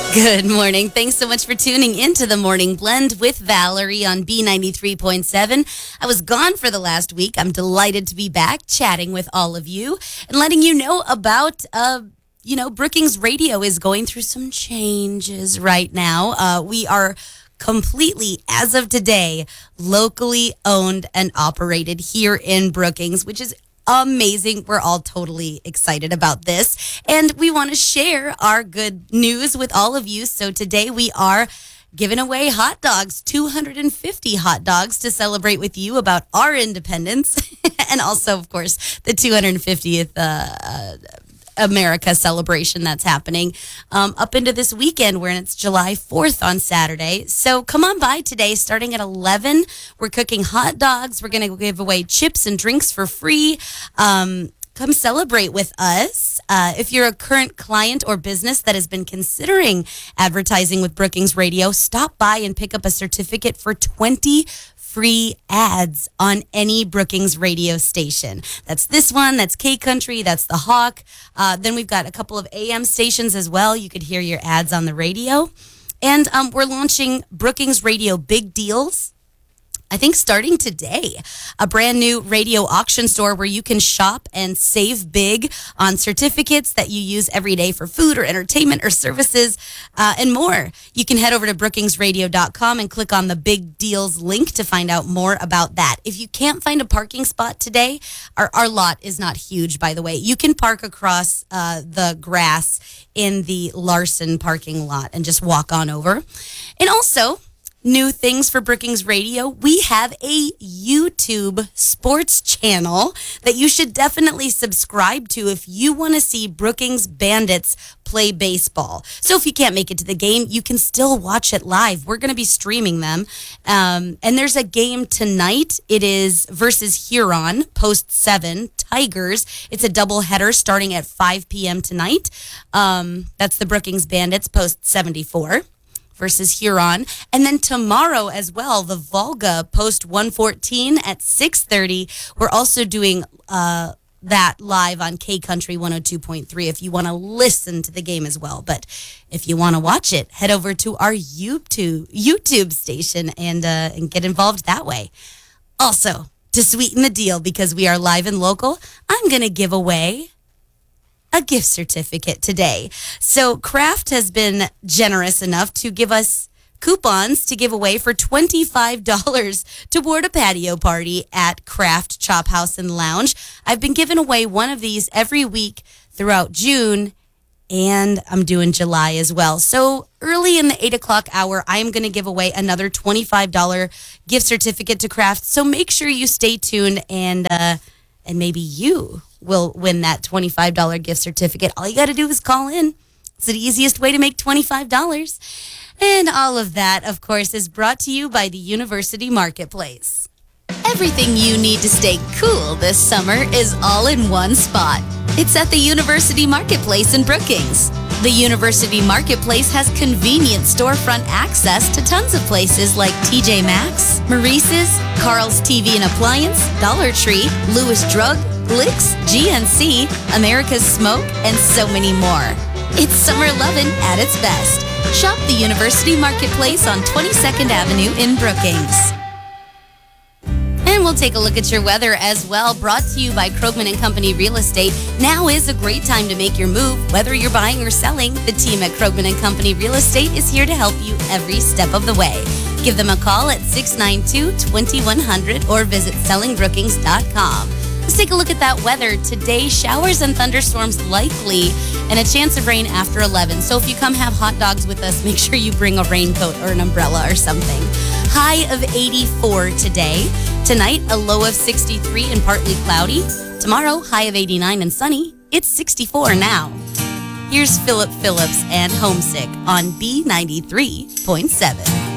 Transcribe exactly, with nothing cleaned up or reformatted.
Good morning. Thanks so much for tuning into the Morning Blend with Valerie on B ninety-three point seven. I was gone for the last week. I'm delighted to be back chatting with all of you and letting you know about, uh, you know, Brookings Radio is going through some changes right now. Uh, we are completely, as of today, locally owned and operated here in Brookings, which is amazing. We're all totally excited about this. And we want to share our good news with all of you. So today we are giving away hot dogs, two hundred fifty hot dogs to celebrate with you about our independence. And also, of course, the two hundred fiftieth uh, uh, America celebration that's happening um, up into this weekend when it's July fourth on Saturday. So come on by today starting at eleven. We're cooking hot dogs. We're going to give away chips and drinks for free. Um, come celebrate with us. Uh, if you're a current client or business that has been considering advertising with Brookings Radio, stop by and pick up a certificate for twenty free ads on any Brookings radio station. That's this one, that's K-Country, that's The Hawk. Uh, then we've got a couple of A M stations as well. You could hear your ads on the radio. And um, we're launching Brookings Radio Big Deals, I think starting today, a brand new radio auction store where you can shop and save big on certificates that you use every day for food or entertainment or services uh, and more. You can head over to brookings radio dot com and click on the Big Deals link to find out more about that. If you can't find a parking spot today, our, our lot is not huge, by the way. You can park across uh, the grass in the Larson parking lot and just walk on over. And also, new things for Brookings Radio. We have a YouTube sports channel that you should definitely subscribe to if you want to see Brookings Bandits play baseball. So if you can't make it to the game, you can still watch it live. We're going to be streaming them. Um, and there's a game tonight. It is versus Huron, post seven, Tigers. It's a doubleheader starting at five p.m. tonight. Um, that's the Brookings Bandits, post seventy-four. Versus Huron. And then tomorrow as well, the Volga post one fourteen at six thirty. We're also doing uh, that live on K-Country one oh two point three if you want to listen to the game as well. But if you want to watch it, head over to our YouTube YouTube station and uh, and get involved that way. Also, to sweeten the deal, because we are live and local, I'm going to give away a gift certificate today. So Kraft has been generous enough to give us coupons to give away for twenty-five dollars toward a patio party at Kraft Chop House and Lounge. I've been giving away one of these every week throughout June, and I'm doing July as well. So early in the eight o'clock hour, I'm going to give away another twenty-five dollars gift certificate to Kraft. So make sure you stay tuned, and uh, and maybe you will win that twenty-five dollars gift certificate. All you got to do is call in. It's the easiest way to make twenty-five dollars. And all of that, of course, is brought to you by the University Marketplace. Everything you need to stay cool this summer is all in one spot. It's at the University Marketplace in Brookings. The University Marketplace has convenient storefront access to tons of places like T J Maxx, Maurice's, Carl's T V and Appliance, Dollar Tree, Lewis Drug, Licks, G N C, America's Smoke, and so many more. It's summer lovin' at its best. Shop the University Marketplace on twenty-second Avenue in Brookings. And we'll take a look at your weather as well, brought to you by Krogman and Company Real Estate. Now is a great time to make your move. Whether you're buying or selling, the team at Krogman and Company Real Estate is here to help you every step of the way. Give them a call at six nine two, two one zero zero or visit selling brookings dot com. Let's take a look at that weather. Today, showers and thunderstorms likely and a chance of rain after eleven. So if you come have hot dogs with us, make sure you bring a raincoat or an umbrella or something. High of eighty-four today. Tonight, a low of sixty-three and partly cloudy. Tomorrow, high of eighty-nine and sunny. It's sixty-four now. Here's Philip Phillips and Homesick on B ninety-three point seven.